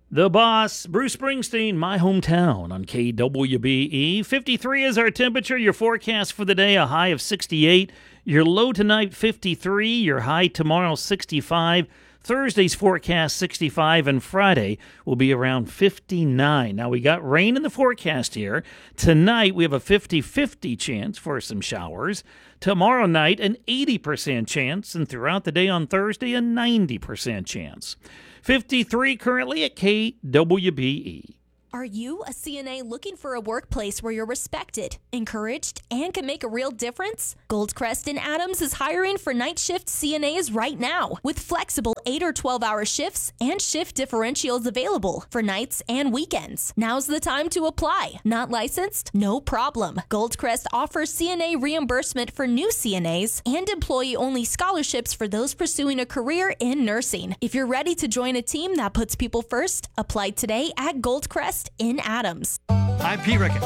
The Boss, Bruce Springsteen, my hometown on KWBE. 53 is our temperature. Your forecast for the day, a high of 68. Your low tonight, 53. Your high tomorrow, 65. Thursday's forecast, 65. And Friday will be around 59. Now, we got rain in the forecast here. Tonight, we have a 50-50 chance for some showers. Tomorrow night, an 80% chance. And throughout the day on Thursday, a 90% chance. 53 currently at KWBE. Are you a CNA looking for a workplace where you're respected, encouraged, and can make a real difference? Goldcrest & Adams is hiring for night shift CNAs right now with flexible 8 or 12-hour shifts and shift differentials available for nights and weekends. Now's the time to apply. Not licensed? No problem. Goldcrest offers CNA reimbursement for new CNAs and employee-only scholarships for those pursuing a career in nursing. If you're ready to join a team that puts people first, apply today at Goldcrest in Adams. I'm Pete Ricketts.